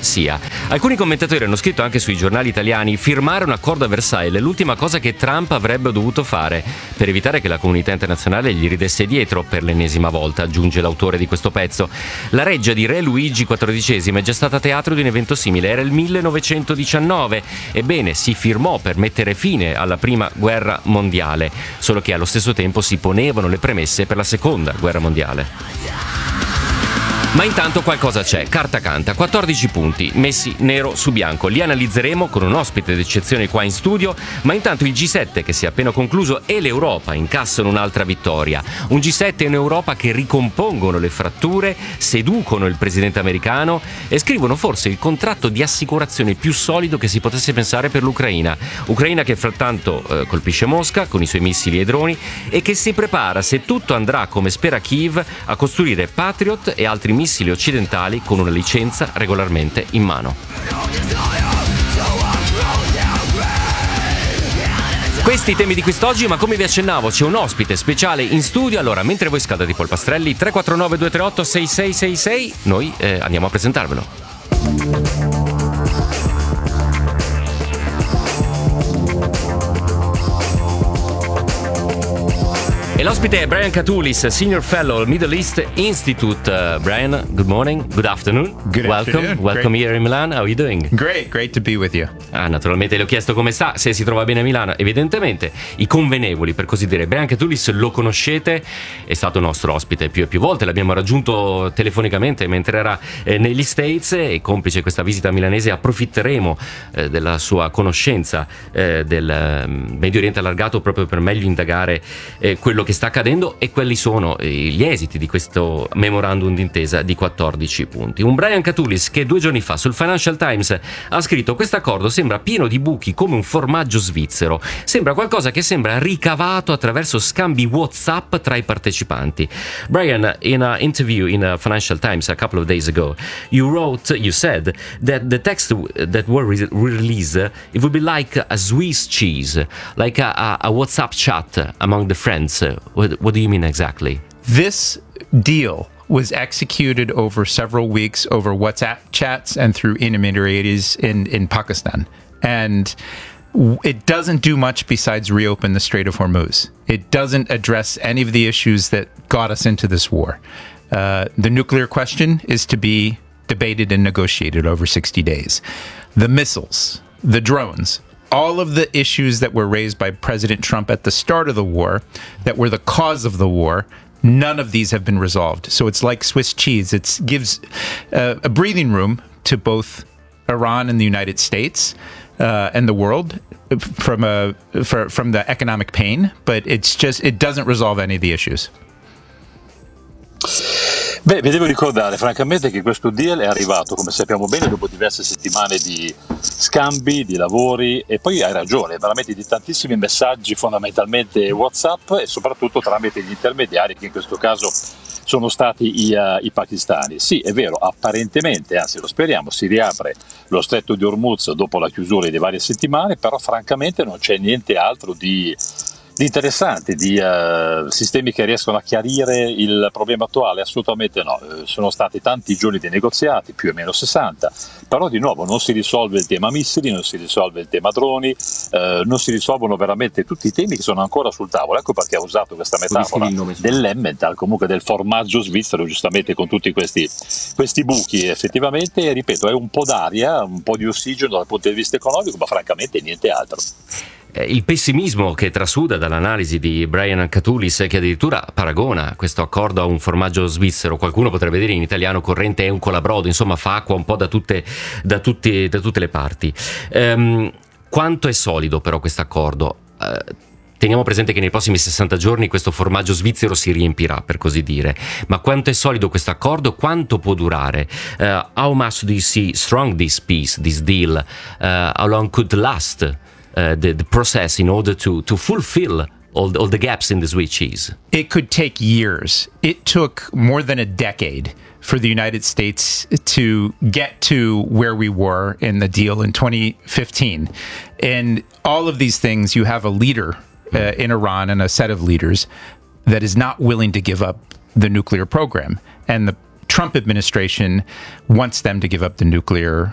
sia. Alcuni commentatori hanno scritto anche sui giornali italiani: firmare un accordo a Versailles è l'ultima cosa che Trump avrebbe dovuto fare per evitare che la comunità internazionale gli ridesse dietro per l'ennesima volta, aggiunge l'autore di questo pezzo. La reggia di Re Luigi XIV è già stata teatro di un evento simile, era il 1919. Ebbene, si firmò per mettere fine alla prima guerra mondiale, solo che allo stesso tempo si ponevano le premesse per la seconda guerra mondiale. Ma intanto qualcosa c'è, carta canta, 14 punti messi nero su bianco, li analizzeremo con un ospite d'eccezione qua in studio, ma intanto il G7 che si è appena concluso e l'Europa incassano un'altra vittoria, un G7 e un'Europa che ricompongono le fratture, seducono il presidente americano e scrivono forse il contratto di assicurazione più solido che si potesse pensare per l'Ucraina, Ucraina che frattanto colpisce Mosca con i suoi missili e droni e che si prepara, se tutto andrà come spera Kiev, a costruire Patriot e altri missili occidentali con una licenza regolarmente in mano. Questi i temi di quest'oggi, ma come vi accennavo c'è un ospite speciale in studio. Allora, mentre voi scaldate i polpastrelli, 349 238 6666, noi andiamo a presentarvelo. E l'ospite è Brian Katulis, Senior Fellow al Middle East Institute. Brian, good morning, good afternoon. Good afternoon. Welcome here in Milan. How are you doing? Great to be with you. Naturalmente le ho chiesto come sta, se si trova bene a Milano. Evidentemente i convenevoli, per così dire. Brian Katulis lo conoscete, è stato nostro ospite più e più volte, l'abbiamo raggiunto telefonicamente mentre era negli States e complice questa visita milanese approfitteremo della sua conoscenza del Medio Oriente allargato proprio per meglio indagare quello che sta accadendo e quelli sono gli esiti di questo memorandum d'intesa di 14 punti. Un Brian Katulis che 2 giorni fa sul Financial Times ha scritto: questo accordo sembra pieno di buchi come un formaggio svizzero, sembra qualcosa che sembra ricavato attraverso scambi WhatsApp tra i partecipanti. Brian, in an interview in a Financial Times a couple of days ago, you said that the text that were released, it would be like a Swiss cheese, like a WhatsApp chat among the friends. What do you mean exactly? This deal was executed over several weeks over WhatsApp chats and through intermediaries in Pakistan. And it doesn't do much besides reopen the Strait of Hormuz. It doesn't address any of the issues that got us into this war. The nuclear question is to be debated and negotiated over 60 days. The missiles, the drones, all of the issues that were raised by President Trump at the start of the war, that were the cause of the war, none of these have been resolved. So it's like Swiss cheese. It gives a breathing room to both Iran and the United States and the world from the economic pain, but it doesn't resolve any of the issues. Beh, vi devo ricordare francamente che questo deal è arrivato, come sappiamo bene, dopo diverse settimane di scambi, di lavori, e poi hai ragione, veramente di tantissimi messaggi, fondamentalmente WhatsApp e soprattutto tramite gli intermediari che in questo caso sono stati i pakistani. Sì, è vero, apparentemente, anzi lo speriamo, si riapre lo stretto di Hormuz dopo la chiusura di varie settimane, però francamente non c'è niente altro di interessante, di sistemi che riescono a chiarire il problema attuale? Assolutamente no. Sono stati tanti giorni di negoziati, più o meno 60, però di nuovo non si risolve il tema missili, non si risolve il tema droni, non si risolvono veramente tutti i temi che sono ancora sul tavolo. Ecco perché ho usato questa metafora dell'Emmental, comunque del formaggio svizzero, giustamente con tutti questi buchi. Effettivamente, ripeto, è un po' d'aria, un po' di ossigeno dal punto di vista economico, ma francamente niente altro. Il pessimismo che trasuda dall'analisi di Brian Katulis, che addirittura paragona questo accordo a un formaggio svizzero, qualcuno potrebbe dire in italiano corrente è un colabrodo, insomma fa acqua un po' da tutte le parti. Quanto è solido però questo accordo? Teniamo presente che nei prossimi 60 giorni questo formaggio svizzero si riempirà, per così dire. Ma quanto è solido questo accordo? Quanto può durare? How much do you see strong this peace, this deal? How long could last the process in order to fulfill all the gaps in the Swiss cheese? It could take years. It took more than a decade for the United States to get to where we were in the deal in 2015. And all of these things, you have a leader in Iran and a set of leaders that is not willing to give up the nuclear program. And the Trump administration wants them to give up the nuclear